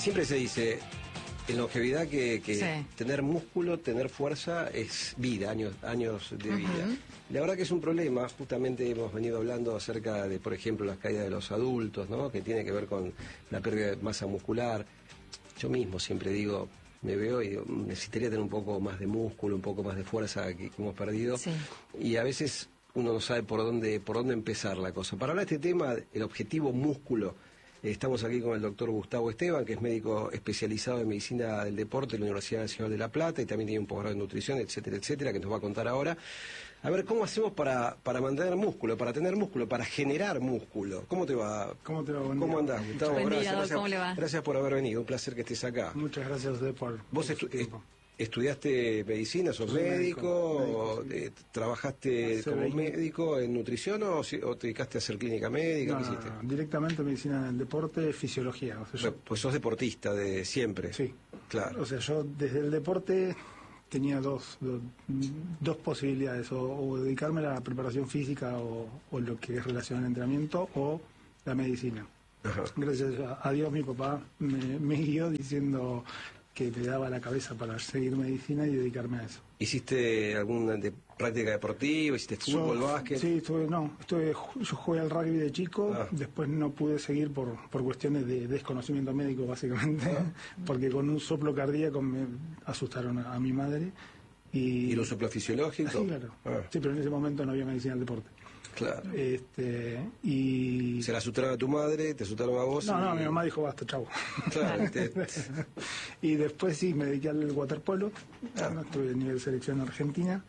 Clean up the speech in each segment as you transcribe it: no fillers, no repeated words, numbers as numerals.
Siempre se dice en longevidad que Sí. tener músculo, tener fuerza es vida, años de vida. La verdad que es un problema, justamente hemos venido hablando acerca de, por ejemplo, las caídas de los adultos, ¿no? Que tiene que ver con la pérdida de masa muscular. Yo mismo siempre digo, me veo y digo, necesitaría tener un poco más de músculo, un poco más de fuerza que hemos perdido. Sí. Y a veces uno no sabe por dónde empezar la cosa. Para hablar de este tema, el objetivo músculo, estamos aquí con el doctor Gustavo Esteban, que es médico especializado en medicina del deporte de la Universidad Nacional de La Plata y también tiene un posgrado en nutrición, etcétera, etcétera, que nos va a contar ahora. A ver, ¿cómo hacemos para mantener músculo, para tener músculo, para generar músculo? ¿Cómo te va? ¿Cómo te va? Buen ¿Cómo día. andás, Gustavo? Buen día, Gracias, ¿cómo le va? gracias por haber venido, un placer que estés acá. Muchas gracias a usted por ¿Vos su tiempo. estudiaste medicina, sos Soy médico, sí. ¿Trabajaste Hace como 20. médico en nutrición o te dedicaste a hacer clínica médica? No, ¿Qué hiciste? directamente medicina del deporte, fisiología. O sea, yo, Pues sos deportista de siempre. sí. Claro. O sea, yo desde el deporte tenía dos posibilidades, o dedicarme a la preparación física o lo que es relación al entrenamiento, o la medicina. Ajá. Gracias a Dios mi papá me guió diciendo que me daba la cabeza para seguir medicina y dedicarme a eso. ¿Hiciste alguna práctica deportiva? ¿Hiciste fútbol, básquet? Sí, yo jugué al rugby de chico, después no pude seguir por cuestiones de desconocimiento médico, básicamente, porque con un soplo cardíaco me asustaron a mi madre. ¿Y lo soplo fisiológico? Sí, claro. Sí, pero en ese momento no había medicina del deporte. Claro. Y... ¿Se la asustaron a tu madre? ¿Te asustaron a vos? No, mi mamá dijo basta, chau. Claro, Y después sí, me dediqué al waterpolo. Estuve a nivel selección argentina,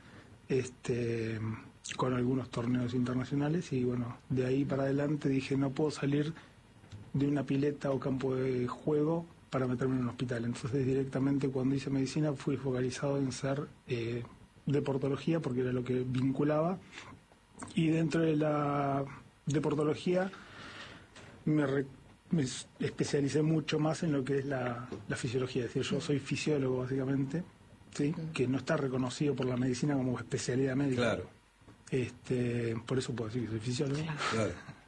con algunos torneos internacionales, y bueno, de ahí para adelante dije, no puedo salir de una pileta o campo de juego para meterme en un hospital. Entonces directamente cuando hice medicina fui focalizado en ser deportología, porque era lo que vinculaba, y dentro de la deportología me especialicé mucho más en lo que es la fisiología. Es decir, yo soy fisiólogo básicamente, ¿sí? Que no está reconocido por la medicina como especialidad médica. Claro. Por eso puedo decir que soy fisiólogo. Claro.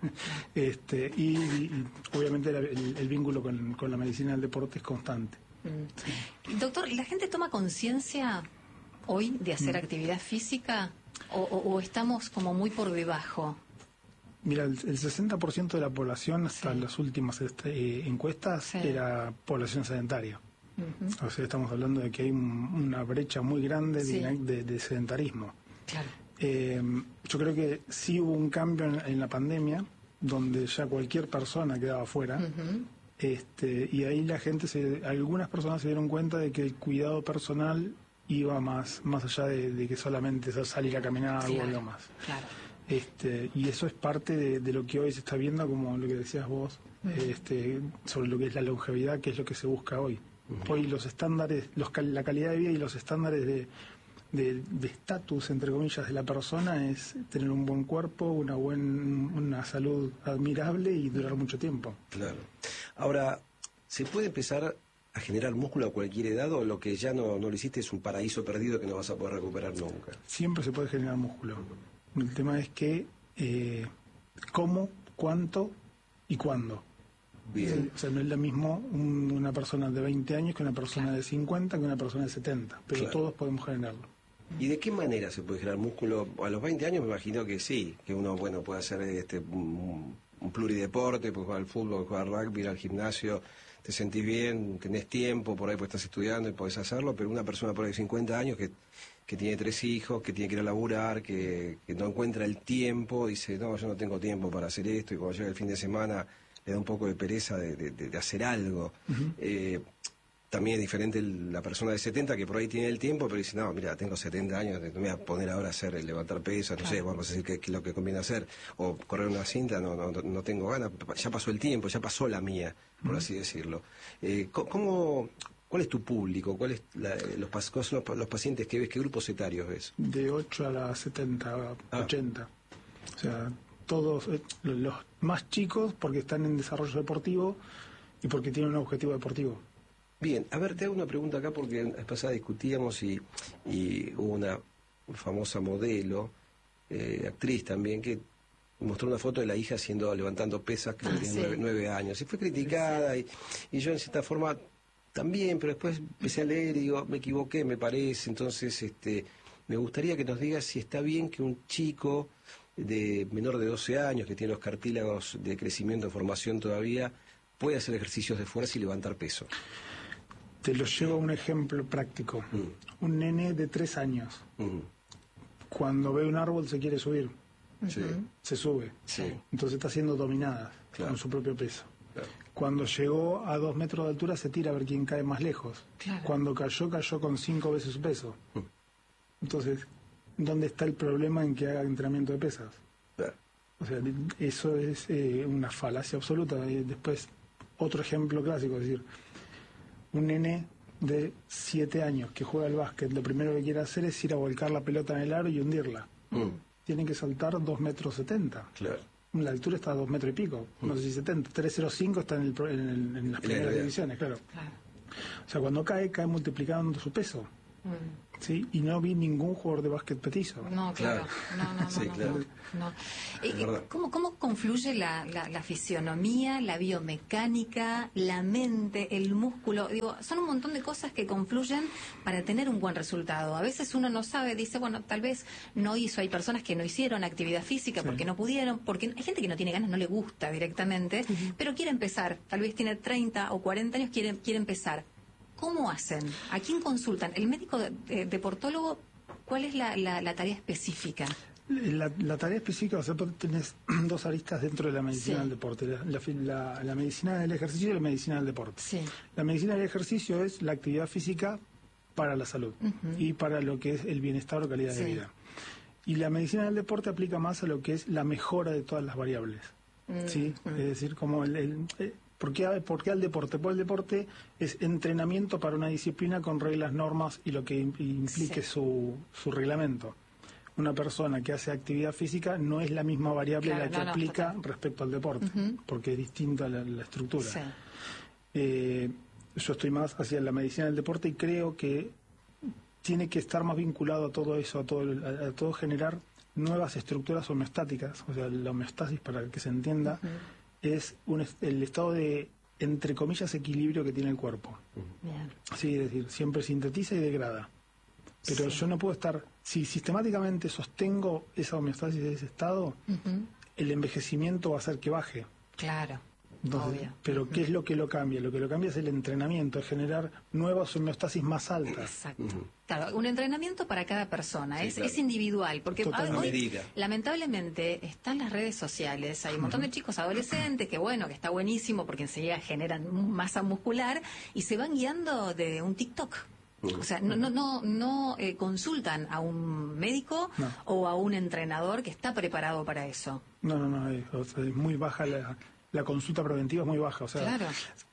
Y obviamente el vínculo con la medicina del deporte es constante. Doctor, ¿la gente toma conciencia hoy de hacer actividad física o estamos como muy por debajo? Mira, el 60% de la población hasta las últimas encuestas era población sedentaria. O sea, estamos hablando de que hay una brecha muy grande de sedentarismo. Claro. Yo creo que sí hubo un cambio en la pandemia, donde ya cualquier persona quedaba fuera, y ahí la gente, algunas personas se dieron cuenta de que el cuidado personal iba más allá de que solamente salir a caminar o algo más. Claro. Y eso es parte de lo que hoy se está viendo, como lo que decías vos, sobre lo que es la longevidad, que es lo que se busca hoy. Hoy los estándares, la calidad de vida y los estándares de estatus, entre comillas, de la persona es tener un buen cuerpo, una salud admirable y durar mucho tiempo. Claro. Ahora, ¿se puede empezar a generar músculo a cualquier edad o lo que ya no lo hiciste es un paraíso perdido que no vas a poder recuperar nunca? Siempre se puede generar músculo. El tema es que cómo, cuánto y cuándo. Bien. O sea, no es lo mismo una persona de 20 años que una persona de 50 que una persona de 70, pero Claro. todos podemos generarlo. ¿Y de qué manera se puede generar músculo? A los 20 años me imagino que sí, que uno puede hacer un plurideporte, puede jugar al fútbol, jugar al rugby, ir al gimnasio, te sentís bien, tenés tiempo, por ahí pues estás estudiando y podés hacerlo, pero una persona por ahí de 50 años que tiene 3 hijos, que tiene que ir a laburar, que no encuentra el tiempo, dice, no, yo no tengo tiempo para hacer esto, y cuando llega el fin de semana le da un poco de pereza de hacer algo. También es diferente la persona de 70 que por ahí tiene el tiempo, pero dice, no, mira, tengo 70 años, no me voy a poner ahora a levantar pesas, no sé, vamos a decir qué es lo que conviene hacer, o correr una cinta, no tengo ganas, ya pasó el tiempo, ya pasó la mía, por así decirlo. ¿Cuál es tu público? ¿Cuáles son los pacientes que ves? ¿Qué grupos etarios ves? De 8 a 70, 80. O sea, todos los más chicos porque están en desarrollo deportivo y porque tienen un objetivo deportivo. Bien, a ver, te hago una pregunta acá porque la vez pasada discutíamos y hubo una famosa modelo, actriz también, que mostró una foto de la hija levantando pesas que tenía sí. 9 años, y fue criticada, y yo en cierta forma también, pero después empecé a leer y digo, me equivoqué, me parece. Entonces me gustaría que nos digas si está bien que un chico de menor de 12 años, que tiene los cartílagos de crecimiento, de formación todavía, puede hacer ejercicios de fuerza y levantar peso. Te lo llevo a un ejemplo práctico. Un nene de 3 años, cuando ve un árbol se quiere subir, Sí. se sube. Sí. Entonces está siendo dominada con su propio peso. Claro. Cuando llegó a 2 metros de altura se tira a ver quién cae más lejos. Claro. Cuando cayó con 5 veces su peso. Entonces, ¿dónde está el problema en que haga entrenamiento de pesas? Claro. O sea, eso es una falacia absoluta. Y después, otro ejemplo clásico, es decir, un nene de 7 años que juega al básquet, lo primero que quiere hacer es ir a volcar la pelota en el aro y hundirla. Tiene que saltar 2,70 metros. Claro. La altura está a 2 metros y pico, no sé si 70. 3,05 está en las primeras divisiones, claro. O sea, cuando cae multiplicando su peso. ¿Sí? Y no vi ningún jugador de básquet petizo. No, claro. No. Sí, claro. No. Es verdad. ¿Cómo confluye la fisionomía, la biomecánica, la mente, el músculo? Digo, son un montón de cosas que confluyen para tener un buen resultado. A veces uno no sabe, dice, bueno, tal vez no hizo. Hay personas que no hicieron actividad física porque no pudieron, porque hay gente que no tiene ganas, no le gusta directamente, pero quiere empezar. Tal vez tiene 30 o 40 años, quiere empezar. ¿Cómo hacen? ¿A quién consultan? ¿El médico deportólogo? ¿Cuál es la tarea específica? La tarea específica, o sea, tenés 2 aristas dentro de la medicina del deporte. La medicina del ejercicio y la medicina del deporte. Sí. La medicina del ejercicio es la actividad física para la salud y para lo que es el bienestar o calidad de vida. Y la medicina del deporte aplica más a lo que es la mejora de todas las variables. ¿Sí? Es decir, como ¿por qué al deporte? Pues el deporte es entrenamiento para una disciplina con reglas, normas y lo que implique su reglamento. Una persona que hace actividad física no es la misma variable la que aplica respecto al deporte, porque es distinta la estructura. Yo estoy más hacia la medicina del deporte y creo que tiene que estar más vinculado a todo eso, a todo generar nuevas estructuras homeostáticas. O sea, la homeostasis, para que se entienda, es el estado de, entre comillas, equilibrio que tiene el cuerpo. Sí, es decir, siempre sintetiza y degrada. Pero yo no puedo estar, si sistemáticamente sostengo esa homeostasis de ese estado, el envejecimiento va a hacer que baje. Claro. Entonces, obvio. Pero ¿qué es lo que lo cambia? Lo que lo cambia es el entrenamiento, es generar nuevas homeostasis más altas. Exacto. Claro, un entrenamiento para cada persona, Sí, es individual, porque Totalmente. hoy, lamentablemente, están las redes sociales, hay un montón de chicos adolescentes que está buenísimo porque enseguida generan masa muscular y se van guiando de un TikTok. O sea, no consultan a un médico o a un entrenador que está preparado para eso. No, es muy baja la consulta preventiva, es muy baja. O sea, Claro.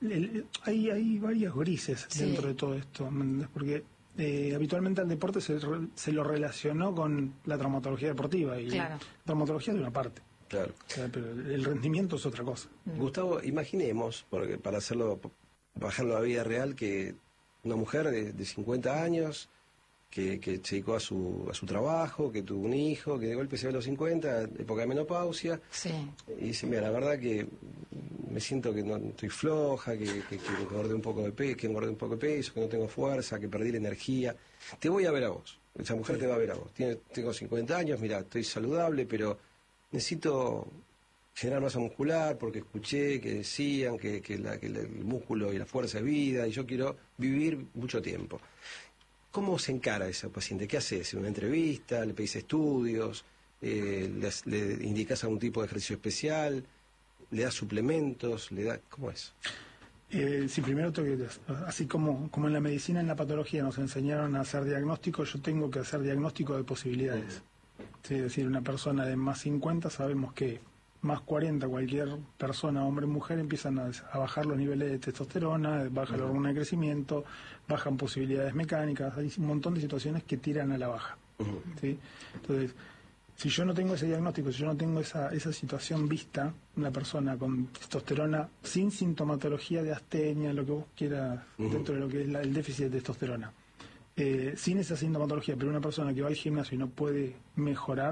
Hay varios grises dentro de todo esto, ¿me entendés? Porque habitualmente al deporte se lo relacionó con la traumatología deportiva y la traumatología es de una parte. Claro. O sea, pero el rendimiento es otra cosa. Gustavo, imaginemos, porque para bajarlo a la vida real, que una mujer de 50 años que se dedicó a su trabajo, que tuvo un hijo, que de golpe se ve a los 50, época de menopausia, y dice, mira, la verdad que me siento que no estoy floja, que engordé un poco de peso, que no tengo fuerza, que perdí la energía. Te voy a ver a vos. Esa mujer te va a ver a vos. Tengo 50 años, mira, estoy saludable, pero necesito generar masa muscular porque escuché que decían que el músculo y la fuerza es vida y yo quiero vivir mucho tiempo. ¿Cómo se encara ese paciente? ¿Qué haces? ¿Una entrevista? ¿Le pedís estudios? ¿Le indicás algún tipo de ejercicio especial? ¿Le das suplementos? ¿Cómo es? Sí, primero así como en la medicina, en la patología nos enseñaron a hacer diagnóstico, yo tengo que hacer diagnóstico de posibilidades. Sí, es decir, una persona de más 50 sabemos que más 40, cualquier persona, hombre o mujer, empiezan a bajar los niveles de testosterona, baja la hormona de crecimiento, bajan posibilidades mecánicas, hay un montón de situaciones que tiran a la baja. ¿Sí? Entonces, si yo no tengo ese diagnóstico, si yo no tengo esa situación vista, una persona con testosterona sin sintomatología de astenia, lo que vos quieras, dentro de lo que es el déficit de testosterona, sin esa sintomatología, pero una persona que va al gimnasio y no puede mejorar,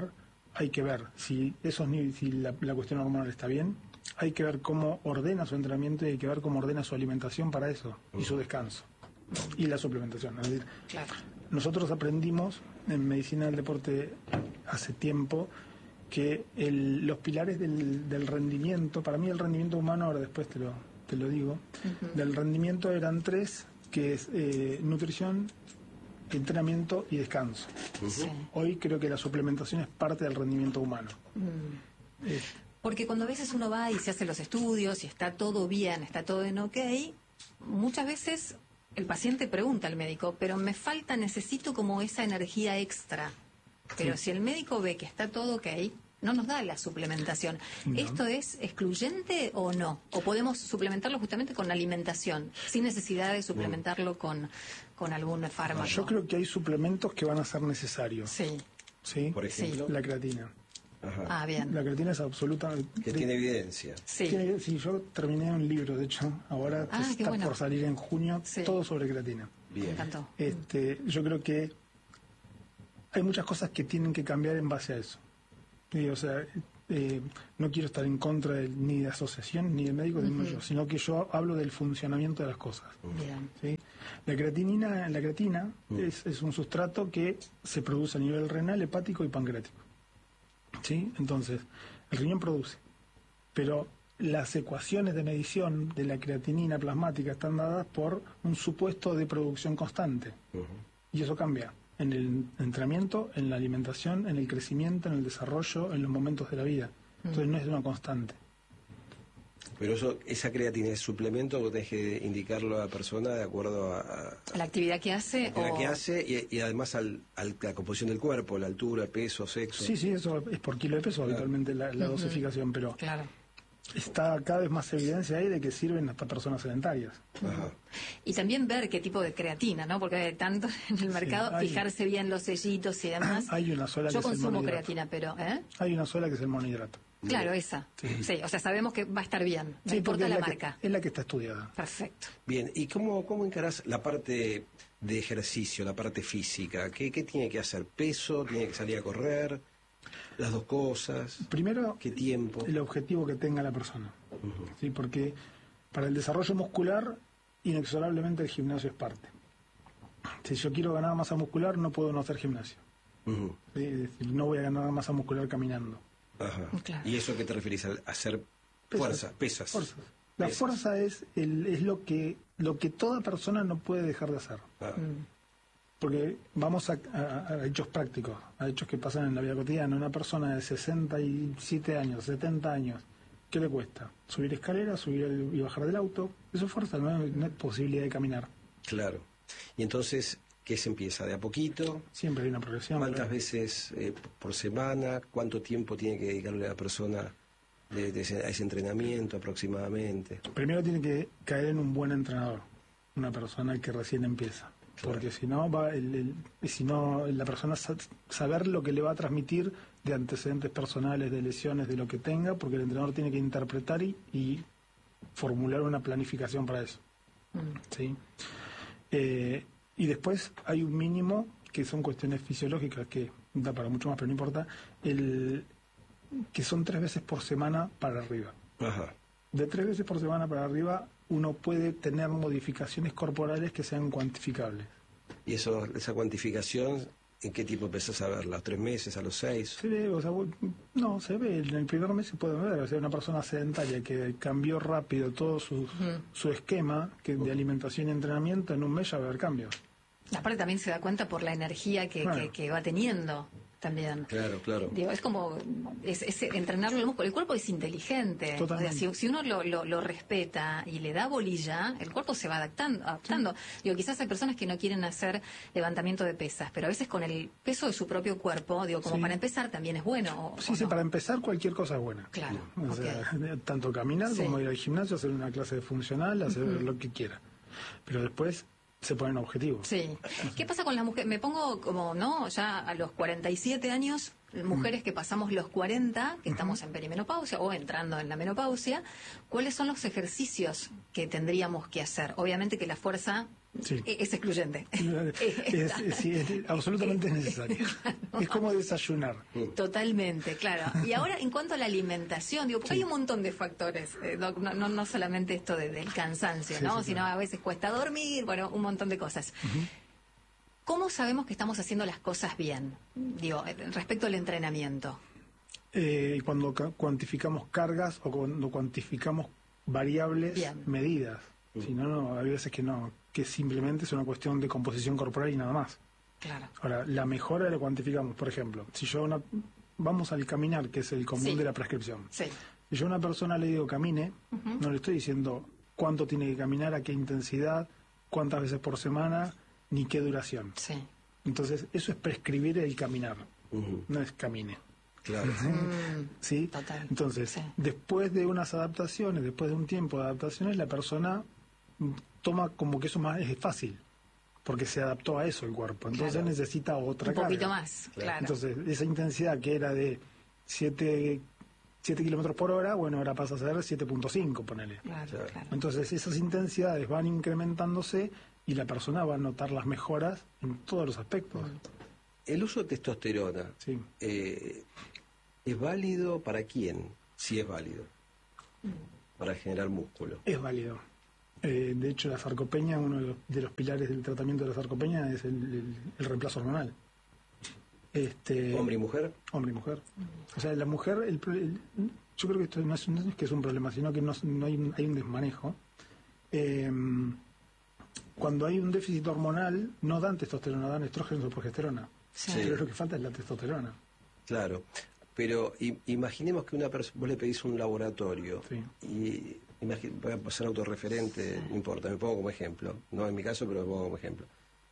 hay que ver si la cuestión hormonal está bien, hay que ver cómo ordena su entrenamiento y hay que ver cómo ordena su alimentación para eso, y su descanso, y la suplementación. Es decir, Claro. nosotros aprendimos en medicina del deporte hace tiempo que los pilares del rendimiento, para mí el rendimiento humano, ahora después te lo digo, del rendimiento eran 3, que es nutrición, entrenamiento y descanso. Sí. Hoy creo que la suplementación es parte del rendimiento humano. Porque cuando a veces uno va y se hace los estudios y está todo bien, está todo en ok, muchas veces el paciente pregunta al médico, pero me falta, necesito como esa energía extra. Pero si el médico ve que está todo ok, no nos da la suplementación. No. ¿Esto es excluyente o no? ¿O podemos suplementarlo justamente con alimentación, sin necesidad de suplementarlo con algún fármaco? Yo creo que hay suplementos que van a ser necesarios. Sí. ¿Sí? Por ejemplo. La creatina. Ajá. Ah, bien. La creatina es absoluta. Que tiene evidencia. Sí. Sí, yo terminé un libro, de hecho, ahora Ah, qué está bueno. por salir en junio, Sí. todo sobre creatina. Me Bien. encantó. Yo creo que hay muchas cosas que tienen que cambiar en base a eso. Sí, o sea, no quiero estar en contra ni de asociación ni de médicos ni mucho, sino que yo hablo del funcionamiento de las cosas. Bien. ¿Sí? La creatina es un sustrato que se produce a nivel renal, hepático y pancreático. ¿Sí? Entonces, el riñón produce, pero las ecuaciones de medición de la creatinina plasmática están dadas por un supuesto de producción constante. Y eso cambia en el entrenamiento, en la alimentación, en el crecimiento, en el desarrollo, en los momentos de la vida. Entonces no es una constante. Pero esa creatina es suplemento, vos tenés que indicarlo a la persona de acuerdo a La actividad que hace la o... que hace y además a la composición del cuerpo, la altura, peso, sexo. Sí, eso es por kilo de peso habitualmente la dosificación, pero Claro. está cada vez más evidencia ahí de que sirven hasta personas sedentarias. Ajá. Y también ver qué tipo de creatina, ¿no? Porque hay tanto en el mercado, hay- fijarse bien los sellitos y demás. Hay una sola que Yo es el consumo monohidrato. creatina, pero... Hay una sola que es el monohidrato. Claro, esa. Sí, o sea, sabemos que va a estar bien, no Sí, importa porque la es marca. es la que está estudiada. Perfecto. Bien, ¿y cómo encarás la parte de ejercicio, la parte física? ¿Qué tiene que hacer? ¿Peso? ¿Tiene que salir a correr? ¿Las dos cosas? Primero, ¿Qué tiempo? el objetivo que tenga la persona. ¿Sí? Porque para el desarrollo muscular, inexorablemente el gimnasio es parte. Si yo quiero ganar masa muscular, no puedo no hacer gimnasio. Ujú. ¿Sí? Es decir, no voy a ganar masa muscular caminando. Ajá. Claro. ¿Y eso qué te referís? ¿A hacer fuerza, pesas? Fuerzas. La Pesas. fuerza es lo que toda persona no puede dejar de hacer. Ah, Porque vamos a hechos prácticos, a hechos que pasan en la vida cotidiana. Una persona de 67 años, 70 años, ¿qué le cuesta? Subir escaleras, subir y bajar del auto. Eso es fuerza, no es posibilidad de caminar. claro. Y entonces, ¿qué se empieza? ¿De a poquito? Siempre hay una progresión. ¿Cuántas pero- veces por semana? ¿Cuánto tiempo tiene que dedicarle a la persona a ese entrenamiento aproximadamente? Primero tiene que caer en un buen entrenador, una persona que recién empieza. Claro. Porque si no, si no la persona saber lo que le va a transmitir de antecedentes personales, de lesiones, de lo que tenga, porque el entrenador tiene que interpretar y formular una planificación para eso. ¿Sí? Y después hay un mínimo que son cuestiones fisiológicas que da para mucho más, pero no importa, que son 3 veces por semana para arriba. Ajá. De 3 veces por semana para arriba uno puede tener modificaciones corporales que sean cuantificables. ¿Y esa cuantificación, en qué tipo empezás a verla? ¿A los 3 meses, a los 6? Se ve, o sea, no, se ve, en el primer mes se puede ver, o sea, una persona sedentaria que cambió rápido todo su esquema de alimentación y entrenamiento, en un mes ya va a haber cambios. Aparte también se da cuenta por la energía Claro. que va teniendo también. Claro, claro. Digo, es como es entrenarlo el músculo. El cuerpo es inteligente. Totalmente. O sea, si uno lo respeta y le da bolilla, el cuerpo se va adaptando. Digo, quizás hay personas que no quieren hacer levantamiento de pesas, pero a veces con el peso de su propio cuerpo, digo, como Sí. para empezar también es bueno. Sí, ¿o sí, no? para empezar cualquier cosa es buena. Claro, O ok. sea, tanto caminar Sí. como ir al gimnasio, hacer una clase de funcional, hacer lo que quiera. Pero después se ponen objetivos. Sí. ¿Qué pasa con las mujeres? Me pongo como, ¿no? Ya a los 47 años mujeres que pasamos los 40, que estamos en perimenopausia o entrando en la menopausia, ¿cuáles son los ejercicios que tendríamos que hacer? Obviamente que la fuerza es excluyente. Es absolutamente necesario. Es como desayunar. Totalmente, claro. Y ahora, en cuanto a la alimentación, digo, porque hay un montón de factores, Doc, no solamente esto del cansancio, ¿no? Sino a veces cuesta dormir, bueno, un montón de cosas. ¿Cómo sabemos que estamos haciendo las cosas bien? Digo, respecto al entrenamiento. Cuando cuantificamos cargas o cuando cuantificamos variables medidas. Si no, hay veces que no, que simplemente es una cuestión de composición corporal y nada más. Claro. Ahora, la mejora la cuantificamos. Por ejemplo, si yo vamos al caminar, que es el común de la prescripción. Sí. Si yo a una persona le digo camine, no le estoy diciendo cuánto tiene que caminar, a qué intensidad, cuántas veces por semana, ni qué duración. Sí. Entonces, eso es prescribir el caminar, no es camine. Claro. ¿Sí? Total. Entonces, después de unas adaptaciones, después de un tiempo de adaptaciones, la persona toma como que eso más es fácil, porque se adaptó a eso el cuerpo. Entonces necesita otra carga. Un poquito más, claro. Entonces, esa intensidad que era de 7 kilómetros por hora, bueno, ahora pasa a ser 7.5, ponele. Claro. Entonces, esas intensidades van incrementándose y la persona va a notar las mejoras en todos los aspectos. El uso de testosterona, ¿es válido para quién? Si es válido. Para generar músculo. Es válido. De hecho, la sarcopenia, uno de los pilares del tratamiento de la sarcopenia es el reemplazo hormonal. ¿Hombre y mujer? Hombre y mujer. O sea, la mujer, yo creo que esto no es que es un problema, sino que no hay un desmanejo. Cuando hay un déficit hormonal, no dan testosterona, dan estrógenos o progesterona. Pero lo que falta es la testosterona. Claro. Pero imaginemos que una persona, vos le pedís un laboratorio y voy a ser autorreferente, no importa, me pongo como ejemplo, no en mi caso, pero me pongo como ejemplo.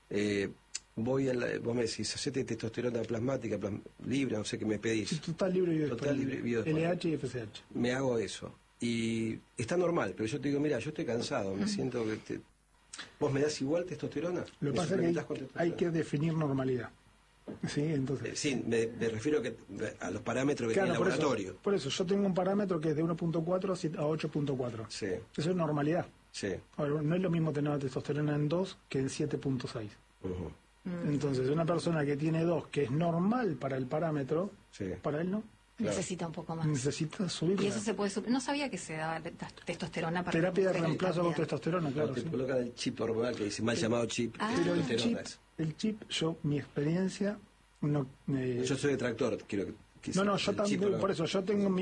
Vos me decís, hacete testosterona plasmática, libre, no sé qué me pedís. Total libre biodisponible. LH y FSH. Me hago eso. Y está normal, pero yo te digo, mira, yo estoy cansado, me siento que... ¿Vos me das igual testosterona? Lo que pasa es que hay que definir normalidad. Sí, entonces. Sí, me refiero a los parámetros que tiene el laboratorio. Por eso, yo tengo un parámetro que es de 1.4 a 8.4. Sí. Eso es normalidad. Sí. Ahora, no es lo mismo tener testosterona en 2 que en 7.6. Entonces, una persona que tiene 2, que es normal para el parámetro, para él no. Claro. Necesita un poco más. Necesita subirla. Y eso se puede subir. No sabía que se daba testosterona para terapia de reemplazo con testosterona, claro. Te colocan el chip hormonal, que dice mal llamado chip. Pero el chip, mi experiencia, no... yo soy detractor, quiero que No, yo también, por eso, yo tengo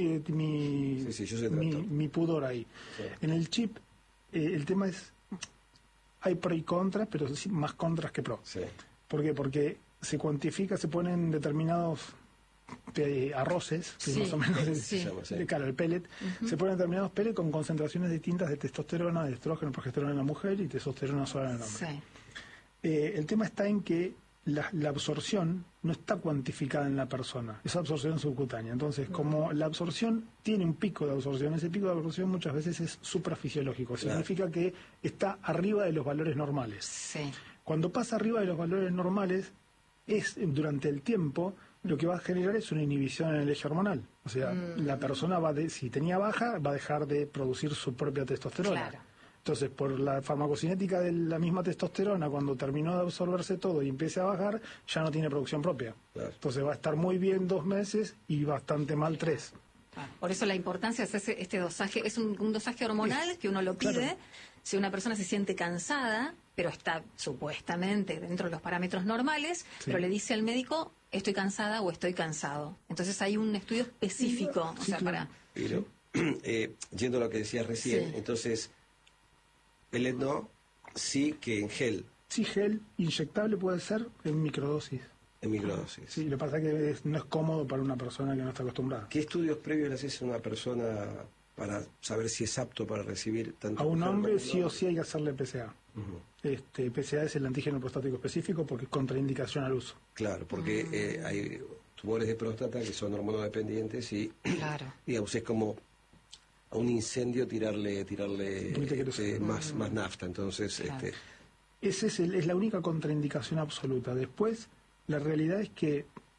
mi pudor ahí. Sí. En el chip, el tema es, hay pro y contra, pero más contras que pro. Sí. ¿Por qué? Porque se cuantifica, se ponen determinados arroces, que más o menos claro, el pellet, se ponen determinados pellet con concentraciones distintas de testosterona, de estrógeno, progesterona en la mujer y testosterona sola en el hombre. El tema está en que la absorción no está cuantificada en la persona, es absorción subcutánea. Entonces, como la absorción tiene un pico de absorción, ese pico de absorción muchas veces es suprafisiológico, significa que está arriba de los valores normales. Cuando pasa arriba de los valores normales, es durante el tiempo lo que va a generar es una inhibición en el eje hormonal. O sea, la persona si tenía baja, va a dejar de producir su propia testosterona. Claro. Entonces, por la farmacocinética de la misma testosterona, cuando terminó de absorberse todo y empiece a bajar, ya no tiene producción propia. Claro. Entonces va a estar muy bien 2 meses y bastante mal 3. Claro. Por eso la importancia es este dosaje, es un dosaje hormonal que uno lo pide. Claro. Si una persona se siente cansada, pero está supuestamente dentro de los parámetros normales, pero le dice al médico, estoy cansada o estoy cansado. Entonces hay un estudio específico. Pero, yendo a lo que decías recién, entonces, pellet no, sí que en gel. Sí, gel, inyectable puede ser en microdosis. En microdosis. Sí, lo que pasa es que no es cómodo para una persona que no está acostumbrada. ¿Qué estudios previos le haces a una persona para saber si es apto para recibir tanto? A un hombre sí o sí hay que hacerle PSA. PSA es el antígeno prostático específico porque es contraindicación al uso. Claro, porque hay tumores de próstata que son hormonodependientes y digamos es como a un incendio tirarle más nafta. Entonces, esa es la única contraindicación absoluta. Después, la realidad es que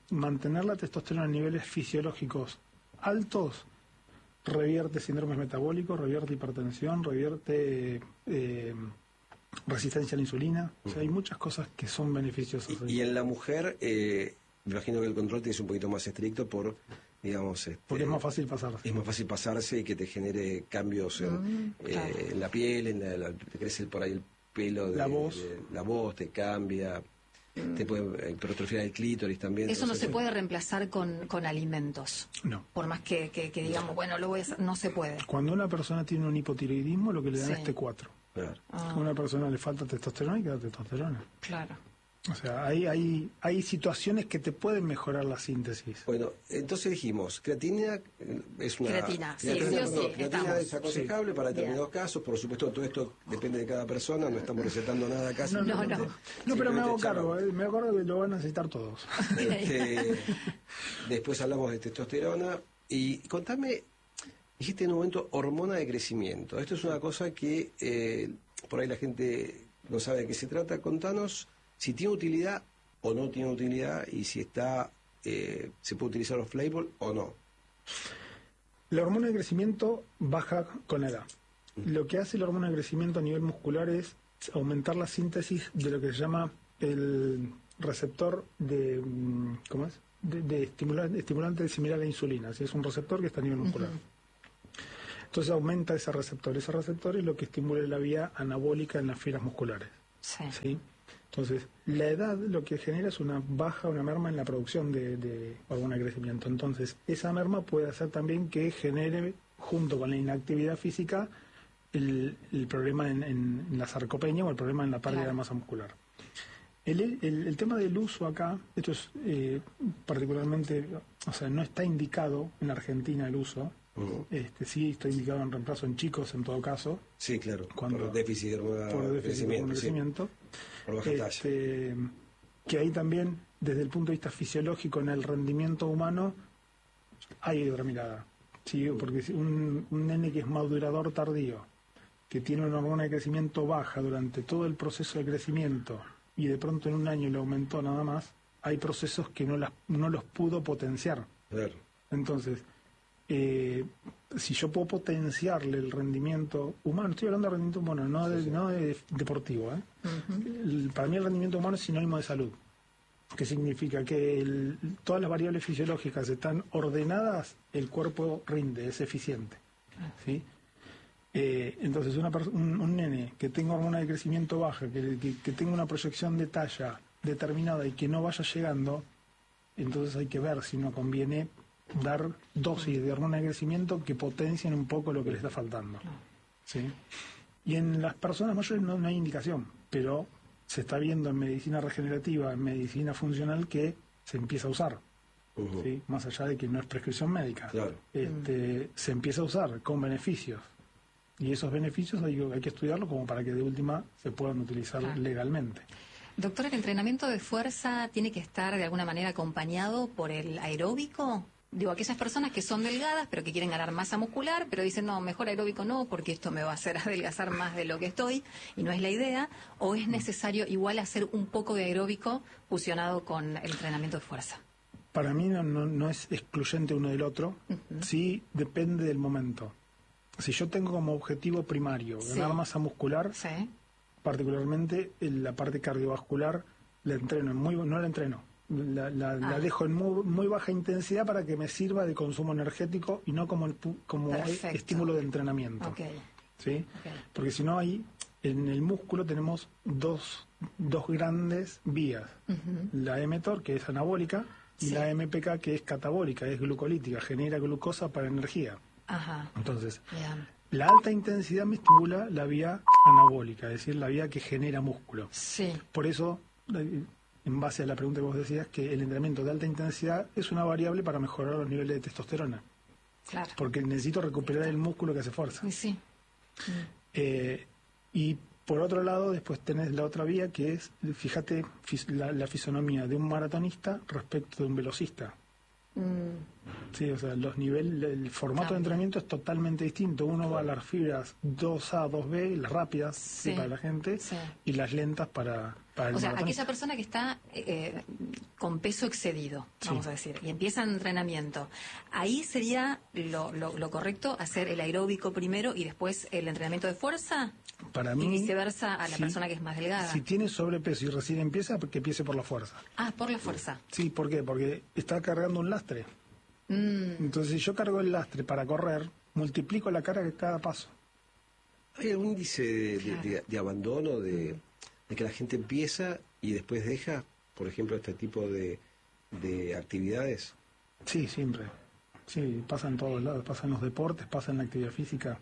mantener la testosterona a niveles fisiológicos altos revierte síndromes metabólicos, revierte hipertensión, revierte resistencia a la insulina. O sea, hay muchas cosas que son beneficiosas. Y en la mujer, me imagino que el control tiene que ser un poquito más estricto por, digamos... porque es más fácil pasarse. Es más fácil pasarse y que te genere cambios en la piel, te crece por ahí el pelo, la voz. La voz te cambia, te puede hipertrofiar el clítoris también. Eso no se puede reemplazar con alimentos. No. Por más que digamos, bueno, lo voy a hacer, no se puede. Cuando una persona tiene un hipotiroidismo, lo que le dan es T4. Claro. A una persona le falta testosterona y queda testosterona. Claro. O sea, hay situaciones que te pueden mejorar la síntesis. Bueno, entonces dijimos, creatina es una... Creatina, sí, creatina es aconsejable para determinados Bien. casos, por supuesto todo esto depende de cada persona, no estamos recetando nada acá. No, pero me hago cargo, me acuerdo que lo van a necesitar todos. Después hablamos de testosterona y contame, dijiste en un momento hormona de crecimiento. Esto es una cosa que por ahí la gente no sabe de qué se trata. Contanos si tiene utilidad o no tiene utilidad y si está se puede utilizar los label o no. La hormona de crecimiento baja con la edad. Lo que hace la hormona de crecimiento a nivel muscular es aumentar la síntesis de lo que se llama el receptor de ¿cómo es? De estimulante similar a la insulina. ¿Sí? Es un receptor que está a nivel muscular. Entonces aumenta ese receptor. Ese receptor es lo que estimula la vía anabólica en las fibras musculares. ¿Sí? Entonces, la edad lo que genera es una merma en la producción de hormona de crecimiento. Entonces, esa merma puede hacer también que genere, junto con la inactividad física, el problema en la sarcopenia o el problema en la pérdida de masa muscular. El tema del uso acá, esto es particularmente, o sea, no está indicado en la Argentina el uso. Sí, está indicado en reemplazo en chicos en todo caso. Sí, claro, por déficit de hormona de crecimiento. Por baja talla. Que ahí también, desde el punto de vista fisiológico, en el rendimiento humano, hay otra mirada. ¿Sí? Porque si un nene que es madurador tardío, que tiene una hormona de crecimiento baja durante todo el proceso de crecimiento, y de pronto en un año le aumentó nada más, hay procesos que no los pudo potenciar. Claro. Entonces, si yo puedo potenciarle el rendimiento humano, estoy hablando de rendimiento humano, no de deportivo, para mí el rendimiento humano es sinónimo de salud, que significa que todas las variables fisiológicas están ordenadas, el cuerpo rinde, es eficiente, ¿sí? Entonces un nene que tenga hormona de crecimiento baja, que tenga una proyección de talla determinada y que no vaya llegando, entonces hay que ver si no conviene dar dosis de hormona de crecimiento que potencien un poco lo que le está faltando. ¿Sí? Y en las personas mayores no hay indicación, pero se está viendo en medicina regenerativa, en medicina funcional, que se empieza a usar. ¿Sí? Más allá de que no es prescripción médica. Claro. Se empieza a usar con beneficios. Y esos beneficios hay que estudiarlo como para que de última se puedan utilizar legalmente. Doctor, ¿el entrenamiento de fuerza tiene que estar de alguna manera acompañado por el aeróbico? Digo, aquellas personas que son delgadas pero que quieren ganar masa muscular, pero dicen, no, mejor aeróbico no, porque esto me va a hacer adelgazar más de lo que estoy, y no es la idea, o es necesario igual hacer un poco de aeróbico fusionado con el entrenamiento de fuerza. Para mí no es excluyente uno del otro, sí depende del momento. Si yo tengo como objetivo primario ganar masa muscular, particularmente en la parte cardiovascular, la entreno no la entreno. La dejo en muy baja intensidad para que me sirva de consumo energético y no como estímulo de entrenamiento. ¿Sí? Porque si no, ahí en el músculo tenemos dos grandes vías. La mTOR, que es anabólica, y la MPK, que es catabólica, es glucolítica, genera glucosa para energía. Entonces, la alta intensidad me estimula la vía anabólica, es decir, la vía que genera músculo. Por eso, en base a la pregunta que vos decías, que el entrenamiento de alta intensidad es una variable para mejorar los niveles de testosterona. Claro. Porque necesito recuperar el músculo que hace fuerza. Y por otro lado, después tenés la otra vía, que es, fíjate, la fisonomía de un maratonista respecto de un velocista. Sí, o sea, los niveles, el formato de entrenamiento es totalmente distinto. Uno va a las fibras 2A, 2B, las rápidas Sí, para la gente, sí. y las lentas para el O sea, maratón. aquella persona que está con peso excedido, vamos a decir, y empieza el entrenamiento, ahí sería lo correcto hacer el aeróbico primero y después el entrenamiento de fuerza, Para y mí, viceversa a la persona que es más delgada. si tiene sobrepeso y recién empieza, que empiece por la fuerza. Ah, por la fuerza. Sí, ¿por qué? Porque está cargando un lastre. Mm, Entonces, si yo cargo el lastre para correr, multiplico la carga de cada paso. ¿Hay algún índice de abandono, de que la gente empieza y después deja, por ejemplo, este tipo de actividades? Sí, siempre. Sí, pasa en todos lados, pasa en los deportes, pasa en la actividad física.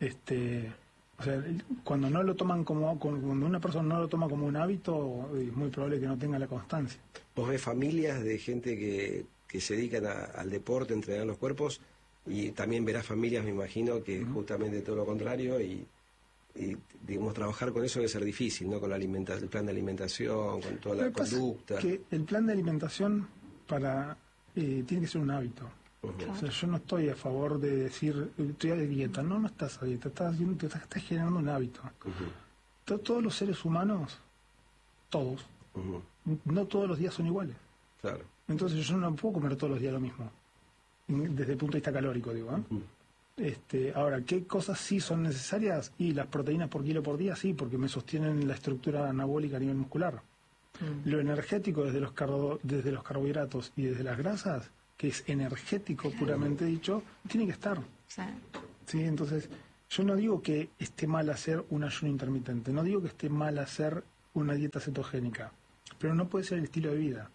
O sea, cuando no lo toman cuando una persona no lo toma como un hábito, es muy probable que no tenga la constancia. ¿Vos ves familias de gente que se dedican al deporte, a entrenar los cuerpos, y también verás familias, me imagino, que justamente todo lo contrario, y digamos, trabajar con eso debe ser difícil, ¿no? Con el plan de alimentación, con toda la Lo que pasa conducta. es que el plan de alimentación tiene que ser un hábito. Ujú. O sea, yo no estoy a favor de decir, estoy a dieta. No, no estás a dieta, estás generando un hábito. Ujú. Todos los seres humanos, todos, Ujú. no todos los días son iguales. Claro. Entonces yo no puedo comer todos los días lo mismo, desde el punto de vista calórico, digo. Ahora, ¿qué cosas sí son necesarias? Y las proteínas por kilo por día, sí, porque me sostienen la estructura anabólica a nivel muscular. Lo energético desde los carbohidratos y desde las grasas, que es energético puramente dicho, tiene que estar. sí. ¿Sí? Entonces, yo no digo que esté mal hacer un ayuno intermitente, no digo que esté mal hacer una dieta cetogénica, pero no puede ser el estilo de vida,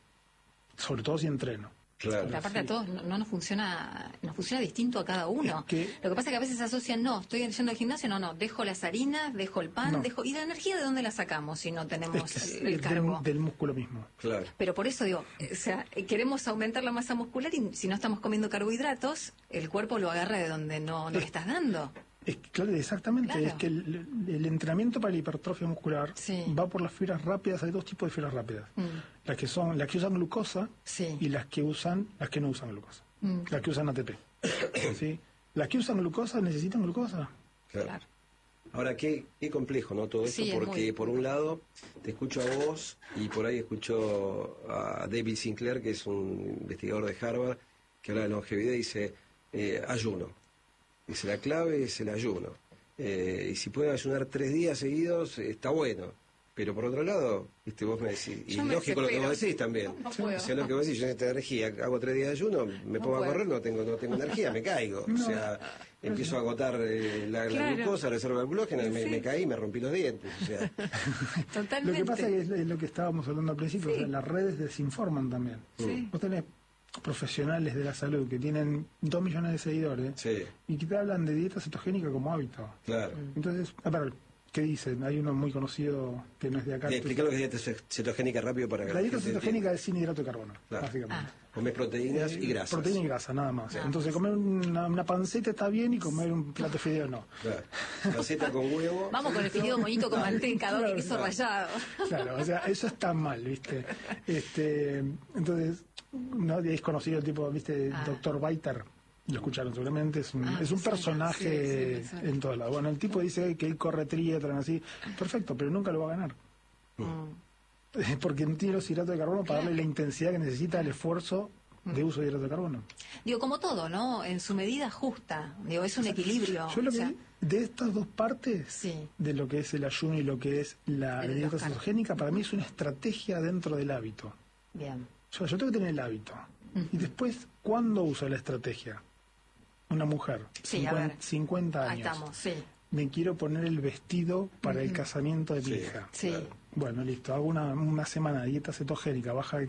sobre todo si entreno. Claro. Pero aparte a todos no nos funciona distinto a cada uno. Es que- Lo que pasa es que a veces se asocian, no, estoy yendo al gimnasio, no, dejo las harinas, dejo el pan, No. ¿y la energía de dónde la sacamos si no tenemos Es el carbo? del músculo mismo. Claro. Pero por eso digo, o sea, queremos aumentar la masa muscular y si no estamos comiendo carbohidratos, el cuerpo lo agarra de donde no le estás dando. Es que, claro, exactamente, Claro. es que el entrenamiento para la hipertrofia muscular Sí. va por las fibras rápidas. Hay dos tipos de fibras rápidas, las que usan glucosa Sí. y las que no usan glucosa, Mm. las que usan ATP. ¿Sí? Las que usan glucosa necesitan glucosa. Claro. Claro. Ahora, qué complejo, ¿no? Todo esto, Sí, es porque muy- por un lado te escucho a vos y por ahí escucho a David Sinclair, que es un investigador de Harvard, que habla de longevidad y dice, ayuno. Dice, la clave es el ayuno. Y si pueden ayunar 3 días seguidos, está bueno. Pero por otro lado, vos me decís, y Yo me lógico lo que desespero. vos decís también. No puedo. O sea, lo que vos decís, yo necesito energía, hago 3 días de ayuno, me pongo a puedo. correr, no tengo energía, me caigo. O sea, empiezo a agotar la Claro. glucosa, la reserva de glucógeno, Sí. me caí y me rompí los dientes. O sea, Totalmente. Lo que pasa es lo que estábamos hablando al principio, Sí. o sea, las redes desinforman también. Sí. Vos tenés profesionales de la salud que tienen 2 millones de seguidores sí, y que te hablan de dieta cetogénica como hábito. claro. Entonces, ¿qué dicen? Hay uno muy conocido que no es de acá. Explicar lo que es dieta cetogénica rápido para que La dieta gente cetogénica es sin hidrato de carbono, Claro. básicamente. Comés proteínas y grasas. Proteína y grasa, nada más. Entonces, comer una panceta está bien y comer un plato de fideo no. Claro. Panceta con huevo. Vamos con el fideo moñito con manteca, doble queso rallado. Claro, o sea, eso está mal, ¿viste? Entonces, no es conocido el tipo, ¿viste? Dr. Biter, lo escucharon seguramente, es un sí, personaje sí, me suena. en todos lados. Bueno, el tipo dice que él corre triatlón así, perfecto, pero nunca lo va a ganar. Porque no tiene los hidratos de carbono para darle la intensidad que necesita el esfuerzo de uso de hidratos de carbono. Digo, como todo, ¿no? En su medida justa. Digo, es un equilibrio. Yo lo o que sea, de estas dos partes, Sí. de lo que es el ayuno y lo que es la El dieta local. cetogénica, para mí es una estrategia dentro del hábito. bien. Yo tengo que tener el hábito. Y después, ¿cuándo uso la estrategia? Una mujer, Sí, a ver. 50 Ahí años. estamos, sí. Me quiero poner el vestido para el casamiento de mi hija. Sí. Bueno, listo. Hago una semana de dieta cetogénica, baja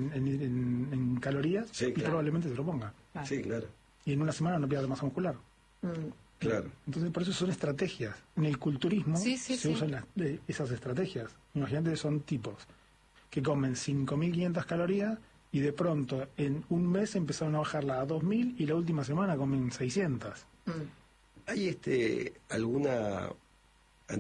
en calorías Sí, y claro. probablemente se lo ponga. Claro. Sí, claro. Y en una semana no pierde masa muscular. Claro. Entonces, por eso son estrategias. En el culturismo Sí, sí, se sí. usan esas estrategias. Imagínate que son tipos que comen 5.500 calorías y de pronto en un mes empezaron a bajarla a 2.000 y la última semana comen 600. ¿Hay alguna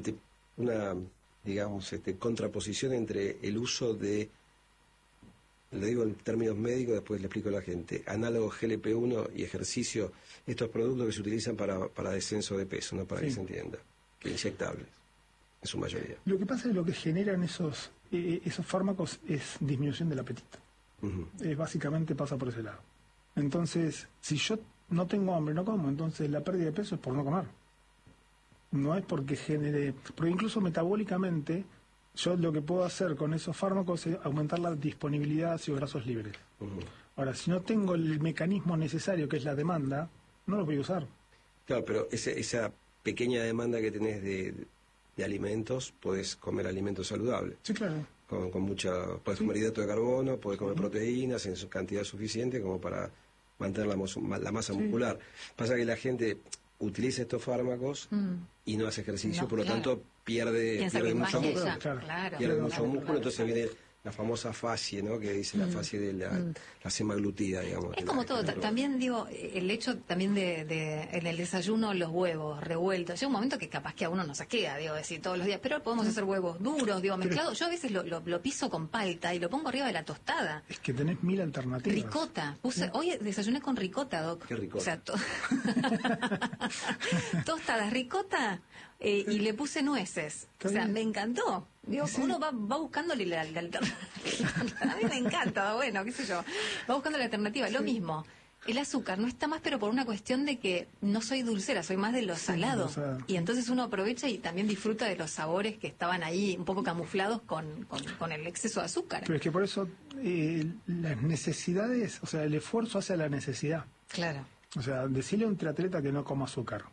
digamos, contraposición entre el uso de le digo en términos médicos, después le explico a la gente, análogos GLP-1 y ejercicio, estos productos que se utilizan para descenso de peso, no para que se entienda, que inyectables, en su mayoría. Lo que pasa es lo que generan esos fármacos es disminución del apetito. Básicamente pasa por ese lado. Entonces, si yo no tengo hambre, no como, entonces la pérdida de peso es por no comer. No es porque genere... Porque incluso metabólicamente, yo lo que puedo hacer con esos fármacos es aumentar la disponibilidad de ácidos grasos libres. Ahora, si no tengo el mecanismo necesario, que es la demanda, no lo voy a usar. Claro, pero esa pequeña demanda que tenés de alimentos, podés comer alimentos saludables. Sí, claro. Con mucha... Podés comer hidrato de carbono, podés comer proteínas en su cantidad suficiente como para mantener la masa muscular. Pasa que la gente utiliza estos fármacos y no hace ejercicio, por lo tanto pierde mucho músculo. Pierde mucho músculo, entonces viene la famosa fascie, ¿no? Que dice la fascie de la semaglutida, digamos. Es como todo. También digo, el hecho también de en el desayuno los huevos revueltos. Llega un momento que capaz que a uno no se queda, digo, decir todos los días, pero podemos hacer huevos duros, digo, mezclados. Yo a veces lo piso con palta y lo pongo arriba de la tostada. Es que tenés 1000 alternativas. Ricota. Hoy desayuné con ricota, Doc. ¿Qué ricota? O sea, tostadas, ricota, y le puse nueces. O sea, me encantó. Digo, uno va buscándole la alternativa. A mí me encanta, bueno, qué sé yo. Va buscando la alternativa. Lo mismo, el azúcar no está más, pero por una cuestión de que no soy dulcera, soy más de lo salado. Y entonces uno aprovecha y también disfruta de los sabores que estaban ahí un poco camuflados con el exceso de azúcar. Pero es que por eso las necesidades, o sea, el esfuerzo hace a la necesidad. Claro. O sea, decirle a un triatleta que no coma azúcar.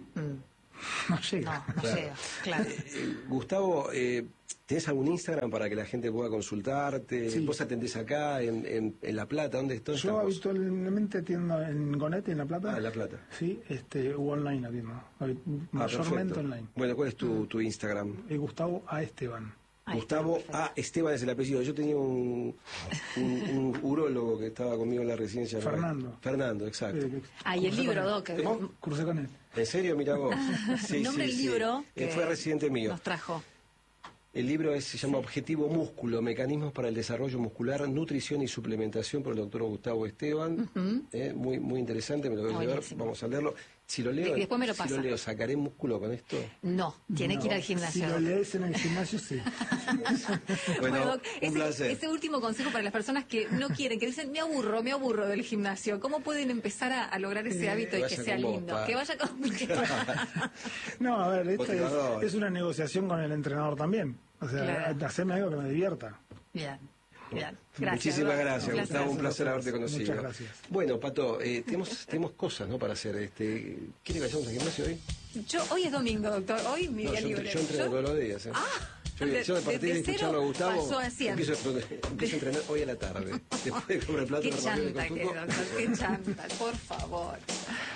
No llega. No llega, claro. Gustavo, ¿tenés algún Instagram para que la gente pueda consultarte? Sí. ¿Vos atendés acá, en La Plata? ¿Dónde estás? Yo habitualmente atiendo en Gonet, en La Plata. Ah, en La Plata. Sí, o online atiendo. Mayormente perfecto. online. Bueno, ¿cuál es tu Instagram? Gustavo A. Esteban. Gustavo A. Esteban es el apellido. Yo tenía un urólogo que estaba conmigo en la residencia. Fernando, exacto. Y el libro, Doc. Crucé con él. ¿En serio? Mirá vos. El nombre del libro fue residente mío. Nos trajo. El libro se llama Objetivo Músculo, Mecanismos para el Desarrollo Muscular, Nutrición y Suplementación, por el doctor Gustavo Esteban. Muy, muy interesante, me lo voy a leer, vamos a leerlo. Si lo leo, después me lo pasa. Si lo leo, ¿sacaré músculo con esto? No, tiene que ir al gimnasio. Si lo lees en el gimnasio, sí. Bueno, Doc, un placer. Ese último consejo para las personas que no quieren, que dicen, me aburro del gimnasio. ¿Cómo pueden empezar a lograr ese hábito y que sea lindo? Que vaya con... No, a ver, esto es una negociación con el entrenador también. O sea, hacerme algo que me divierta. Bien. Gracias, muchísimas gracias, Gustavo, un placer haberte conocido. Muchas gracias. Bueno, Pato, tenemos cosas, ¿no?, para hacer. ¿Quiere que vayamos al gimnasio hoy? Hoy es domingo, doctor, hoy mi día libre. Yo entreno todos los días. Yo a partir de escucharlo a Gustavo empiezo a entrenar hoy a la tarde. Después de comer el plato. Qué chanta que, doctor, qué chanta, por favor.